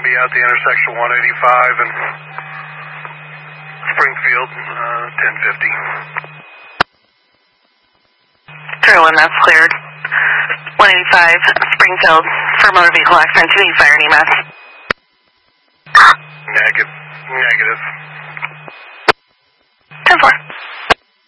be at the intersection 185 and Springfield, 1050. True, and that's cleared. 185 Springfield for motor vehicle accident. Do you need fire and EMS? Negative. 10-4.